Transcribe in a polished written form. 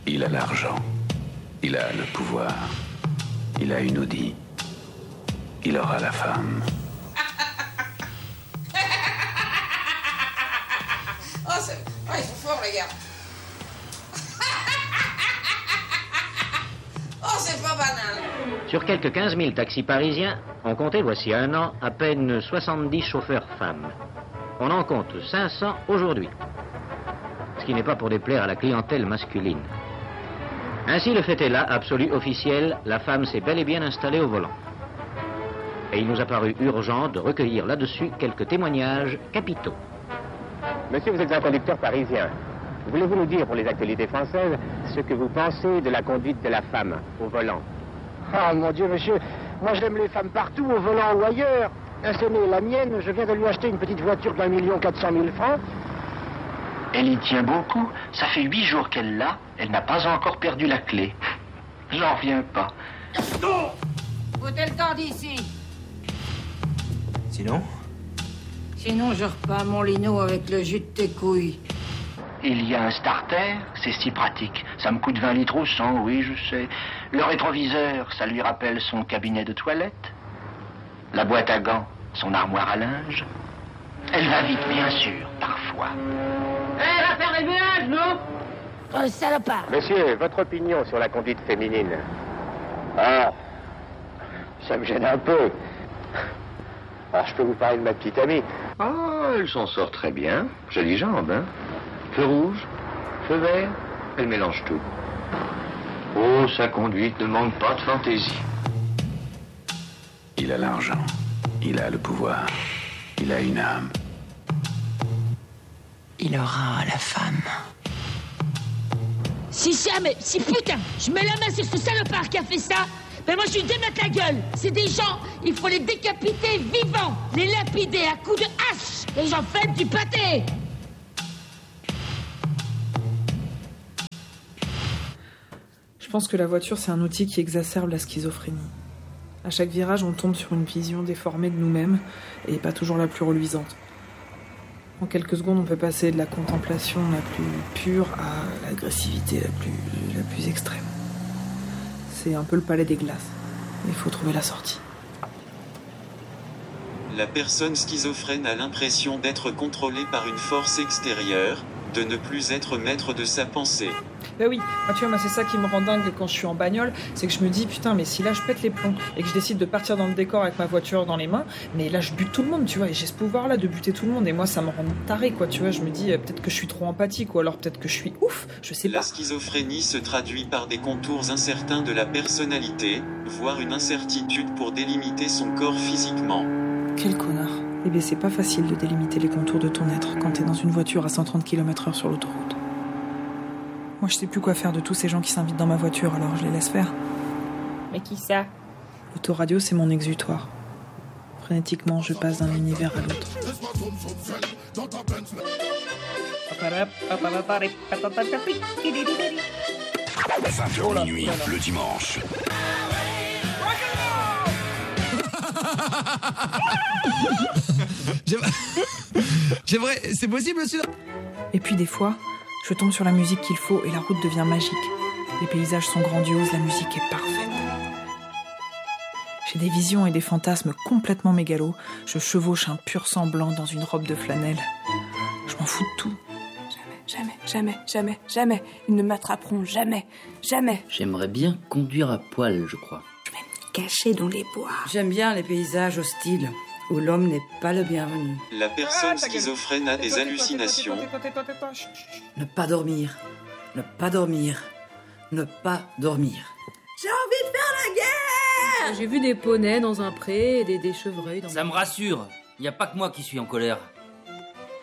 Il a l'argent. Il a le pouvoir. Il a une Audi. Il aura la femme. Ils sont forts, les gars. Oh, c'est pas banal. Sur quelques 15 000 taxis parisiens, on comptait, voici un an, à peine 70 chauffeurs femmes. On en compte 500 aujourd'hui. Ce qui n'est pas pour déplaire à la clientèle masculine. Ainsi, le fait est là, absolu, officiel, la femme s'est bel et bien installée au volant. Et il nous a paru urgent de recueillir là-dessus quelques témoignages capitaux. Monsieur, vous êtes un conducteur parisien. Voulez-vous nous dire, pour les actualités françaises, ce que vous pensez de la conduite de la femme au volant? Ah, mon Dieu, monsieur, moi j'aime les femmes partout, au volant ou ailleurs. Assénée, la mienne, je viens de lui acheter une petite voiture d'1 400 000 francs. Elle y tient beaucoup. Ça fait 8 jours qu'elle l'a. Elle n'a pas encore perdu la clé. J'en reviens pas. Non. Foutez le temps d'ici. Sinon, je repars mon lino avec le jus de tes couilles. Il y a un starter, c'est si pratique. Ça me coûte 20 litres au 100, oui, je sais. Le rétroviseur, ça lui rappelle son cabinet de toilette. La boîte à gants, son armoire à linge. Elle va vite, bien sûr, parfois. Va faire les ménages, non? Oh, salopard. Monsieur, votre opinion sur la conduite féminine? Ah, ça me gêne un peu. Alors, je peux vous parler de ma petite amie. Ah, elle s'en sort très bien. Jolie jambe, hein. Feu rouge, feu vert, elle mélange tout. Oh, sa conduite ne manque pas de fantaisie. Il a l'argent. Il a le pouvoir. Il a une âme. Il aura la femme. Si putain, je mets la main sur ce salopard qui a fait ça, ben moi je lui démette la gueule. C'est des gens, il faut les décapiter vivants, les lapider à coups de hache. Et j'en fais du pâté. Je pense que la voiture, c'est un outil qui exacerbe la schizophrénie. À chaque virage, on tombe sur une vision déformée de nous-mêmes et pas toujours la plus reluisante. En quelques secondes, on peut passer de la contemplation la plus pure à l'agressivité la plus extrême. C'est un peu le palais des glaces. Il faut trouver la sortie. La personne schizophrène a l'impression d'être contrôlée par une force extérieure, de ne plus être maître de sa pensée. Ben oui, tu vois, moi c'est ça qui me rend dingue quand je suis en bagnole, c'est que je me dis putain, mais si là je pète les plombs et que je décide de partir dans le décor avec ma voiture dans les mains, mais là je bute tout le monde, tu vois, et j'ai ce pouvoir là de buter tout le monde, et moi ça me rend taré, quoi, tu vois, je me dis peut-être que je suis trop empathique, ou alors peut-être que je suis ouf, je sais pas. La schizophrénie se traduit par des contours incertains de la personnalité, voire une incertitude pour délimiter son corps physiquement. Quel connard. Eh bien c'est pas facile de délimiter les contours de ton être quand t'es dans une voiture à 130 km/h sur l'autoroute. Moi, je sais plus quoi faire de tous ces gens qui s'invitent dans ma voiture, alors je les laisse faire. Mais qui ça? L'autoradio, c'est mon exutoire. Frénétiquement, je passe d'un univers à l'autre. Minuit, le dimanche. J'aimerais... C'est possible, monsieur? Et puis des fois, je tombe sur la musique qu'il faut et la route devient magique. Les paysages sont grandioses, la musique est parfaite. J'ai des visions et des fantasmes complètement mégalos. Je chevauche un pur sang blanc dans une robe de flanelle. Je m'en fous de tout. Jamais. Ils ne m'attraperont jamais. J'aimerais bien conduire à poil, je crois. Je vais me cacher dans les bois. J'aime bien les paysages hostiles, où l'homme n'est pas le bienvenu. La personne schizophrène a des hallucinations. Ne pas dormir. J'ai envie de faire la guerre! J'ai vu des poneys dans un pré et des chevreuils dans... Ça me rassure. Il n'y a pas que moi qui suis en colère.